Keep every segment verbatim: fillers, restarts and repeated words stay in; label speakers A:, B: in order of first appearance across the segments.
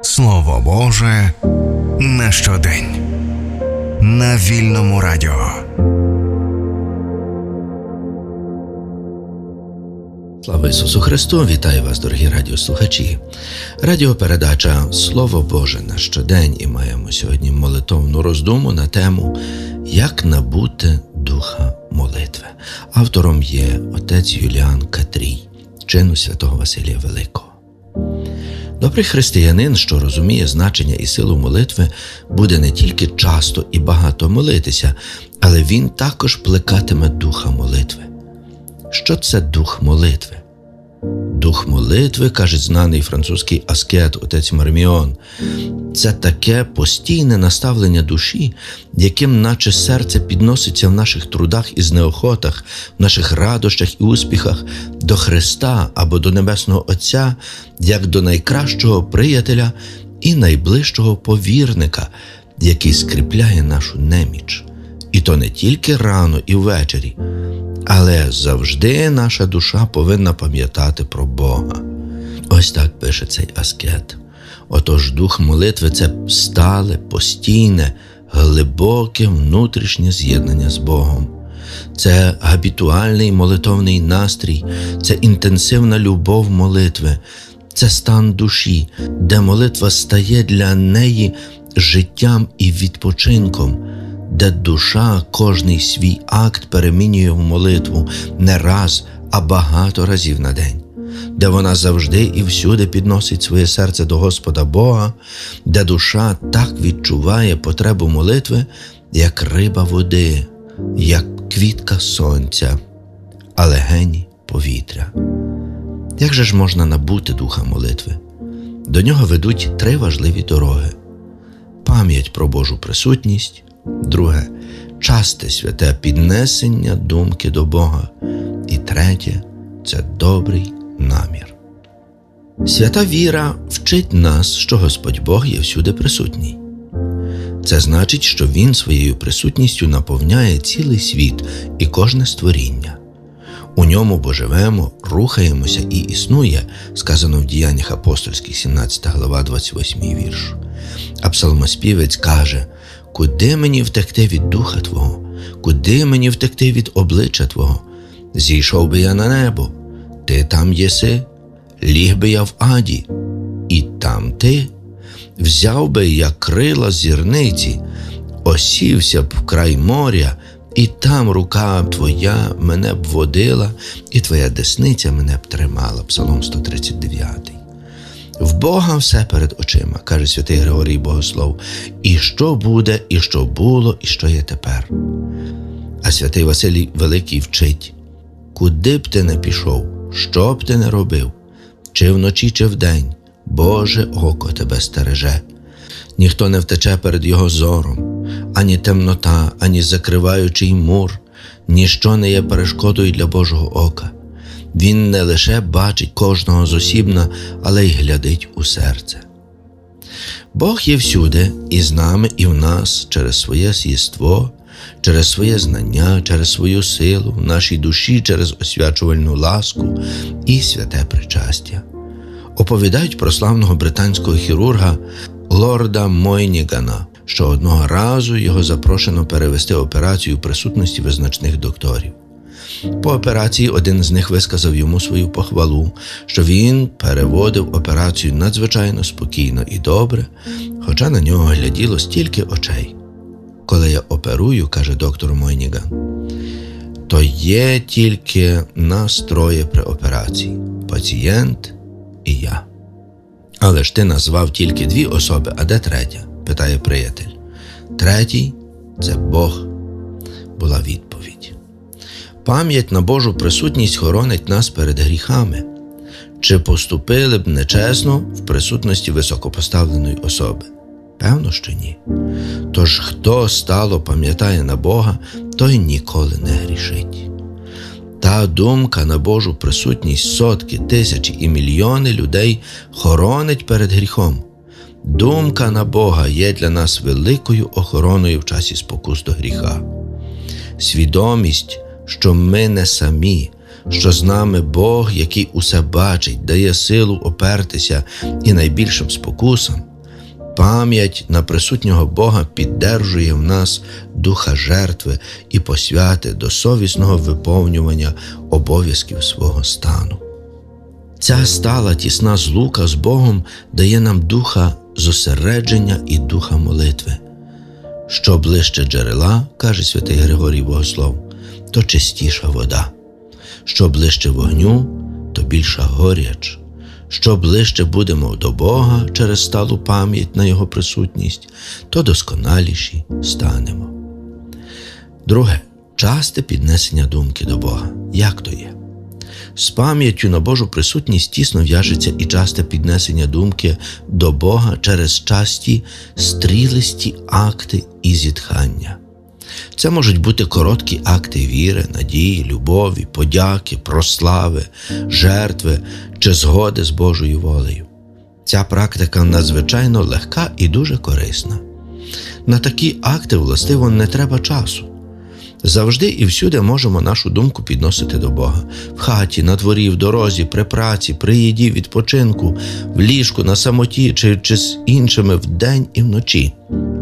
A: Слово Боже на щодень. На Вільному радіо.
B: Слава Ісусу Христу! Вітаю вас, дорогі радіослухачі. Радіопередача «Слово Боже на щодень» і маємо сьогодні молитовну роздуму на тему «Як набути духа молитви». Автором є отець Юліан Катрій, чину святого Василія Великого. Добрий християнин, що розуміє значення і силу молитви, буде не тільки часто і багато молитися, але він також плекатиме духа молитви. Що це дух молитви? Дух молитви, каже знаний французький аскет отець Марміон, це таке постійне наставлення душі, яким наче серце підноситься в наших трудах і знеохотах, в наших радощах і успіхах до Христа або до Небесного Отця, як до найкращого приятеля і найближчого повірника, який скріпляє нашу неміч. І то не тільки рано і ввечері, але завжди наша душа повинна пам'ятати про Бога. Ось так пише цей аскет. Отож, дух молитви – це стале, постійне, глибоке внутрішнє з'єднання з Богом. Це габітуальний молитовний настрій, це інтенсивна любов молитви, це стан душі, де молитва стає для неї життям і відпочинком, де душа кожний свій акт перемінює в молитву не раз, а багато разів на день, де вона завжди і всюди підносить своє серце до Господа Бога, де душа так відчуває потребу молитви, як риба води, як квітка сонця, а легені повітря. Як же ж можна набути духа молитви? До нього ведуть три важливі дороги. Пам'ять про Божу присутність, друге – часте святе піднесення думки до Бога. І третє – це добрий намір. Свята віра вчить нас, що Господь Бог є всюди присутній. Це значить, що Він своєю присутністю наповняє цілий світ і кожне створіння. У ньому бо живемо, рухаємося і існує, сказано в Діяннях апостольських, сімнадцята глава, двадцять восьмий вірш. А псалмоспівець каже: «Куди мені втекти від духа Твого? Куди мені втекти від обличчя Твого? Зійшов би я на небо, Ти там єси, ліг би я в аді, і там Ти. Взяв би я крила зірниці, осівся б в край моря, і там рука Твоя мене б водила, і Твоя десниця мене б тримала». Псалом сто тридцять дев'ятий. В Бога все перед очима, каже святий Григорій Богослов, і що буде, і що було, і що є тепер. А святий Василій Великий вчить: куди б ти не пішов, що б ти не робив, чи вночі, чи вдень, Боже око тебе стереже. Ніхто не втече перед його зором, ані темнота, ані закриваючий мур, ніщо не є перешкодою для Божого ока. Він не лише бачить кожного зосібна, але й глядить у серце. Бог є всюди, і з нами, і в нас, через своє єство, через своє знання, через свою силу, в нашій душі, через освячувальну ласку і святе причастя. Оповідають про славного британського хірурга лорда Мойнігана, що одного разу його запрошено перевести операцію в присутності визначних докторів. По операції один з них висказав йому свою похвалу, що він переводив операцію надзвичайно спокійно і добре, хоча на нього гляділо стільки очей. «Коли я оперую, – каже доктор Мойніган, – то є тільки нас троє при операції – пацієнт і я». «Але ж ти назвав тільки дві особи, а де третя?» – питає приятель. «Третій – це Бог», – була відповідь. Пам'ять на Божу присутність хоронить нас перед гріхами. Чи поступили б нечесно в присутності високопоставленої особи? Певно, що ні. Тож, хто стало пам'ятає на Бога, той ніколи не грішить. Та думка на Божу присутність сотки, тисячі і мільйони людей хоронить перед гріхом. Думка на Бога є для нас великою охороною в часі спокус до гріха. Свідомість, що ми не самі, що з нами Бог, який усе бачить, дає силу опертися і найбільшим спокусам, Пам'ять на присутнього Бога піддержує в нас духа жертви і посвяти до совісного виповнювання обов'язків свого стану. Ця стала тісна злука з Богом дає нам духа зосередження і духа молитви. Що ближче джерела, каже святий Григорій Богослов, то чистіша вода. Що ближче вогню, то більша горяч. Що ближче будемо до Бога через сталу пам'ять на Його присутність, то досконаліші станемо. Друге. Часте піднесення думки до Бога. Як то є? З пам'яттю на Божу присутність тісно в'яжеться і часте піднесення думки до Бога через часті стрілисті акти і зітхання. Це можуть бути короткі акти віри, надії, любові, подяки, прослави, жертви чи згоди з Божою волею. Ця практика надзвичайно легка і дуже корисна. На такі акти, властиво, не треба часу. Завжди і всюди можемо нашу думку підносити до Бога. В хаті, на дворі, в дорозі, при праці, при їді, відпочинку, в ліжку, на самоті чи, чи з іншими вдень і вночі.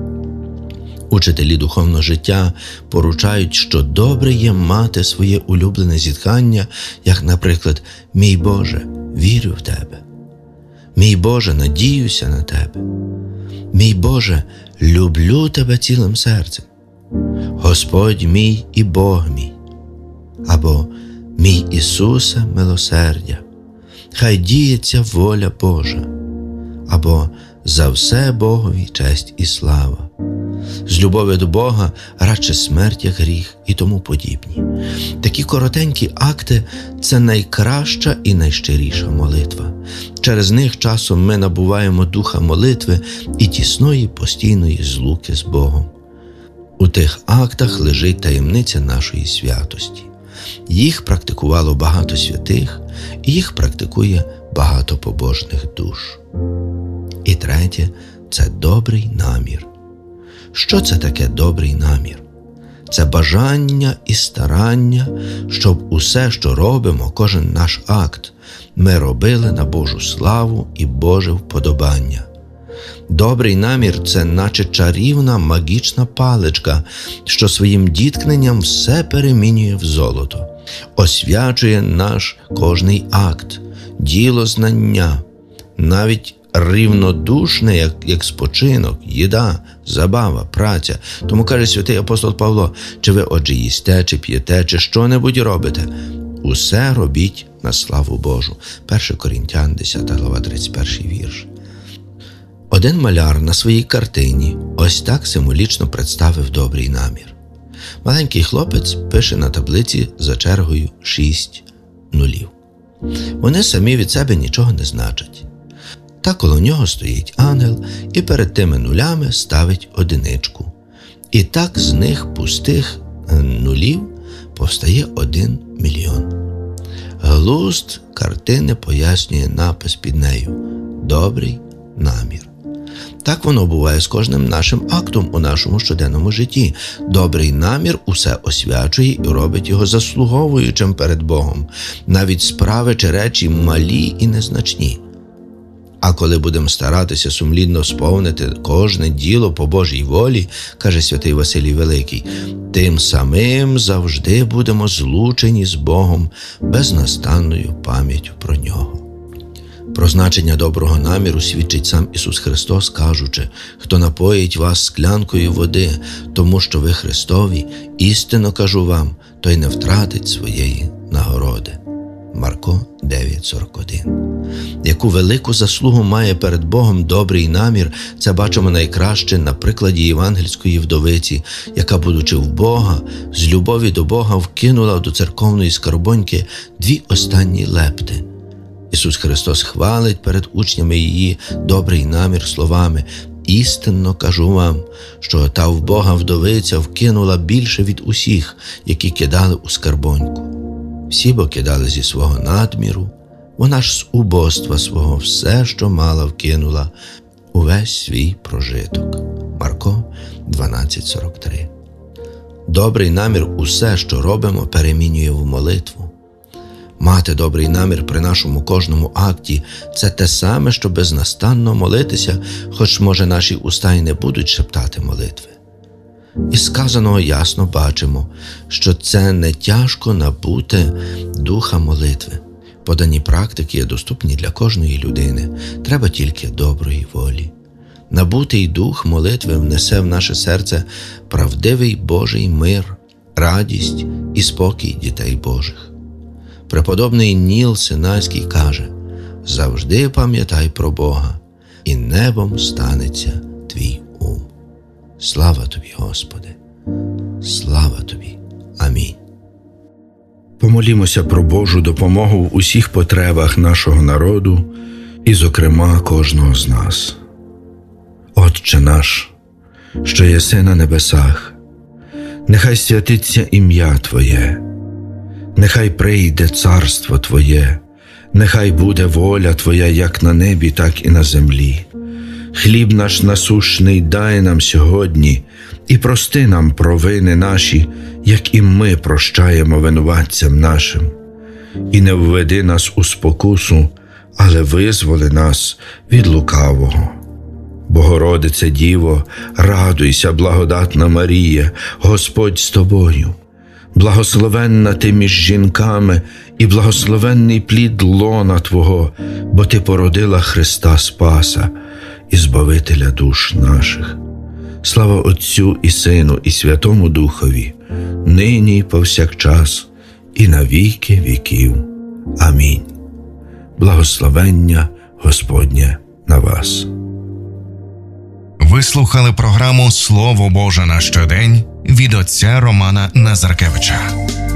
B: Учителі духовного життя поручають, що добре є мати своє улюблене зітхання, як, наприклад, «Мій Боже, вірю в Тебе», «Мій Боже, надіюся на Тебе», «Мій Боже, люблю Тебе цілим серцем», «Господь мій і Бог мій», або «Мій Ісусе милосердя», «Хай діється воля Божа», або «За все Богові честь і слава», «З любові до Бога радше смерть, як гріх» і тому подібні. Такі коротенькі акти – це найкраща і найщиріша молитва. Через них часом ми набуваємо духа молитви і тісної постійної злуки з Богом. У тих актах лежить таємниця нашої святості. Їх практикувало багато святих, і їх практикує багато побожних душ. І третє – це добрий намір. Що це таке добрий намір? Це бажання і старання, щоб усе, що робимо, кожен наш акт, ми робили на Божу славу і Боже вподобання. Добрий намір – це наче чарівна магічна паличка, що своїм діткненням все перемінює в золото, освячує наш кожний акт, діло знання, навіть рівнодушне, як, як спочинок, їда, забава, праця. Тому каже святий апостол Павло, чи ви отже їсте, чи п'єте, чи що-небудь робите, усе робіть на славу Божу. перше Коринтян, десята глава, тридцять перший вірш. Один маляр на своїй картині ось так символічно представив добрий намір. Маленький хлопець пише на таблиці за чергою шість нулів. Вони самі від себе нічого не значать. Та коло нього стоїть ангел і перед тими нулями ставить одиничку. І так з них пустих нулів повстає один мільйон. Глузд картини пояснює напис під нею «Добрий намір». Так воно буває з кожним нашим актом у нашому щоденному житті. Добрий намір усе освячує і робить його заслуговуючим перед Богом, навіть справи чи речі малі і незначні. А коли будемо старатися сумлінно сповнити кожне діло по Божій волі, каже святий Василій Великий, тим самим завжди будемо злучені з Богом безнастанною пам'яттю про Нього. Про значення доброго наміру свідчить сам Ісус Христос, кажучи, «Хто напоїть вас склянкою води, тому що ви Христові, істинно кажу вам, той не втратить своєї нагороди». Марко дев'ять сорок один. Яку велику заслугу має перед Богом добрий намір, це бачимо найкраще на прикладі євангельської вдовиці, яка, будучи в Бога, з любові до Бога вкинула до церковної скарбоньки дві останні лепти. Ісус Христос хвалить перед учнями її добрий намір словами «Істинно кажу вам, що та в Бога вдовиця вкинула більше від усіх, які кидали у скарбоньку. Всі бо кидали зі свого надміру, вона ж з убоства свого все, що мала, вкинула, увесь свій прожиток». Марко дванадцять сорок три. Добрий намір усе, що робимо, перемінює в молитву. Мати добрий намір при нашому кожному акті – це те саме, що безнастанно молитися, хоч, може, наші уста й не будуть шептати молитви. Із сказаного ясно бачимо, що це не тяжко набути духа молитви. Подані практики є доступні для кожної людини, треба тільки доброї волі. Набутий дух молитви внесе в наше серце правдивий Божий мир, радість і спокій дітей Божих. Преподобний Ніл Синайський каже: «Завжди пам'ятай про Бога, і небом станеться твій ум». Слава тобі, Господи! Слава тобі! Амінь.
C: Помолімося про Божу допомогу в усіх потребах нашого народу і, зокрема, кожного з нас. Отче наш, що єси на небесах, нехай святиться ім'я Твоє, нехай прийде царство Твоє, нехай буде воля Твоя як на небі, так і на землі. Хліб наш насущний дай нам сьогодні, і прости нам провини наші, як і ми прощаємо винуватцям нашим. І не введи нас у спокусу, але визволи нас від лукавого. Богородице Діво, радуйся, благодатна Марія, Господь з тобою. Благословенна ти між жінками, і благословенний плід лона Твого, бо ти породила Христа Спаса і Збавителя душ наших. Слава Отцю і Сину, і Святому Духові, нині і повсякчас, і на віки віків. Амінь. Благословення Господнє на вас.
A: Ви слухали програму «Слово Боже на щодень» від отця Романа Назаркевича.